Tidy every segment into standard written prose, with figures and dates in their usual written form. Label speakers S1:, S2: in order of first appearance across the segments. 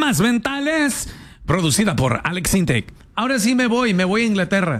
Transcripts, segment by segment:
S1: Dramas Mentales, producida por Alex Intec. Ahora sí me voy a Inglaterra.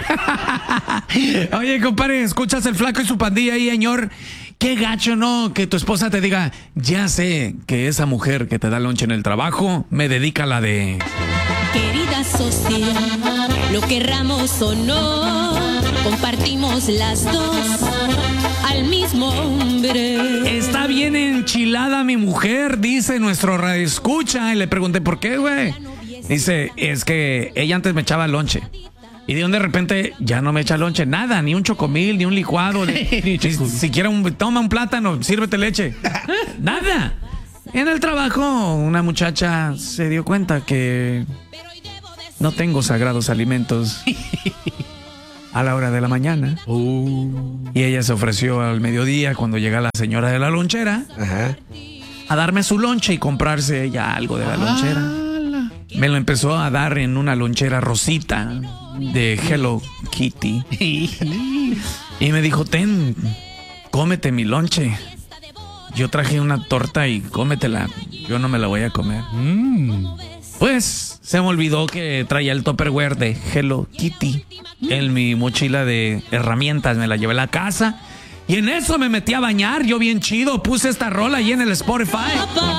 S1: Oye, compadre, ¿escuchas el Flaco y su pandilla ahí, señor? Qué gacho, ¿no? Que tu esposa te diga, ya sé que esa mujer que te da lonche en el trabajo me dedica la de...
S2: Querida socia, lo querramos o no, compartimos las dos al mismo hombre.
S1: Está bien enchilada mi mujer, dice nuestro radioescucha. Y le pregunté, ¿por qué, güey? Dice, es que ella antes me echaba lonche. Y de repente ya no me echa lonche, nada, ni un chocomil, ni un licuado, ni siquiera toma un plátano, sírvete leche. Nada. En el trabajo, una muchacha se dio cuenta que no tengo sagrados alimentos a la hora de la mañana. Y ella se ofreció al mediodía, cuando llega la señora de la lonchera, a darme su lonche y comprarse ella algo de la lonchera. Me lo empezó a dar en una lonchera rosita de Hello Kitty. Y me dijo, ten, cómete mi lonche. Yo traje una torta y cómetela. Yo no me la voy a comer. Pues se me olvidó que traía el Tupperware de Hello Kitty en mi mochila de herramientas. Me la llevé a la casa y en eso me metí a bañar. Yo bien chido, puse esta rola ahí en el Spotify.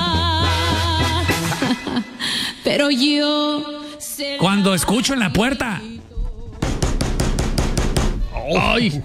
S2: Pero yo...
S1: Cuando escucho en la puerta... ¡Ay!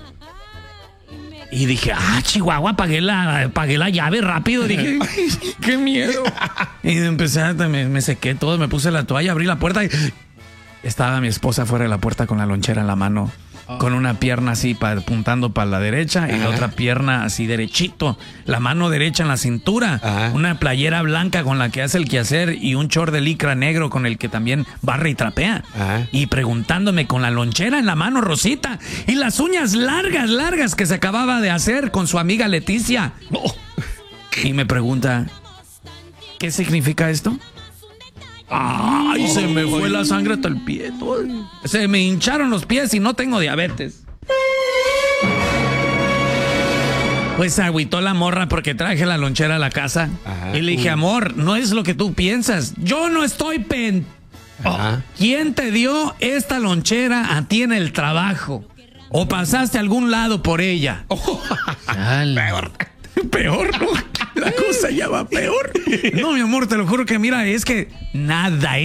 S1: Y dije, Chihuahua, apagué la llave rápido. Dije, ¡qué miedo! Y empecé, me sequé todo, me puse la toalla, abrí la puerta y... Estaba mi esposa fuera de la puerta con la lonchera en la mano, con una pierna así apuntando para la derecha y la otra pierna así derechito, la mano derecha en la cintura, una playera blanca con la que hace el quehacer y un short de licra negro con el que también barre y trapea, y preguntándome con la lonchera en la mano rosita y las uñas largas que se acababa de hacer con su amiga Leticia. Y me pregunta, ¿qué significa esto? ¡Ay! Se me fue la sangre hasta el pie. Se me hincharon los pies y no tengo diabetes. Pues se agüitó la morra porque traje la lonchera a la casa. Y le dije, amor, no es lo que tú piensas. Yo no estoy ¿Quién te dio esta lonchera a ti en el trabajo? ¿O pasaste a algún lado por ella? Peor, ¿no? La cosa ya va peor. No, mi amor, te lo juro que mira, es que nada.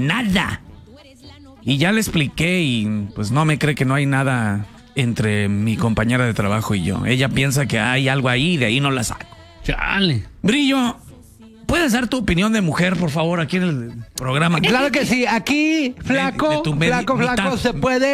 S1: Y ya le expliqué y pues no me cree que no hay nada entre mi compañera de trabajo y yo. Ella piensa que hay algo ahí y de ahí no la saco.
S3: Chale.
S1: Brillo, ¿puedes dar tu opinión de mujer, por favor, aquí en el programa?
S4: Claro que sí, aquí, Flaco, se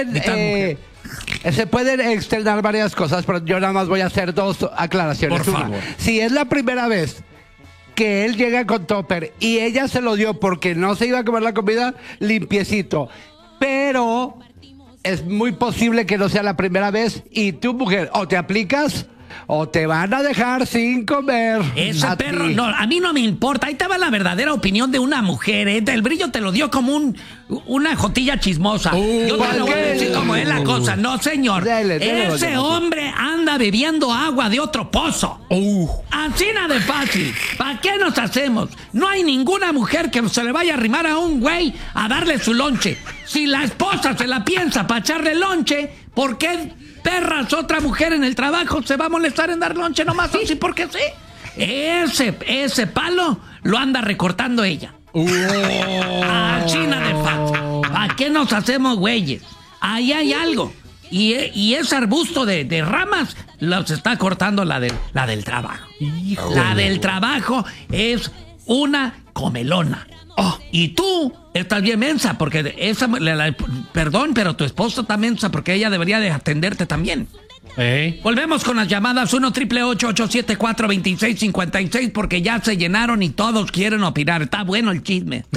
S4: pueden externar varias cosas, pero yo nada más voy a hacer dos aclaraciones.
S1: Por favor.
S4: Si es la primera vez que él llega con topper y ella se lo dio porque no se iba a comer la comida, limpiecito. Pero es muy posible que no sea la primera vez y tú, mujer, o te aplicas o te van a dejar sin comer.
S1: Ese perro, no, a mí no me importa. Ahí te va la verdadera opinión de una mujer, ¿eh? El Brillo te lo dio como una jotilla chismosa. Yo te lo voy a decir como es la cosa. No, señor. Ese hombre anda bebiendo agua de otro pozo. Así nada de fácil. ¿Para qué nos hacemos? No hay ninguna mujer que se le vaya a arrimar a un güey a darle su lonche. Si la esposa se la piensa para echarle lonche, ¿por qué perras otra mujer en el trabajo se va a molestar en dar lonche nomás así porque sí? Ese palo lo anda recortando ella. China de fácil. ¿Para qué nos hacemos güeyes? Ahí hay algo. Y ese arbusto de ramas los está cortando la del trabajo. La del trabajo es una comelona. Y tú estás bien mensa porque perdón, pero tu esposo está mensa porque ella debería de atenderte también. Volvemos con las llamadas 1-888-874-2656 porque ya se llenaron y todos quieren opinar. Está bueno el chisme.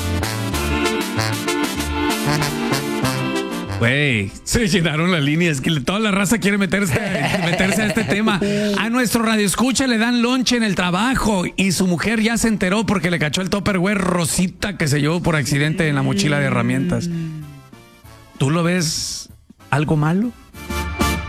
S1: Güey, se llenaron las líneas. Que toda la raza quiere meterse a este tema. A nuestro radioescucha le dan lonche en el trabajo y su mujer ya se enteró porque le cachó el Tupperware rosita que se llevó por accidente en la mochila de herramientas. ¿Tú lo ves algo malo?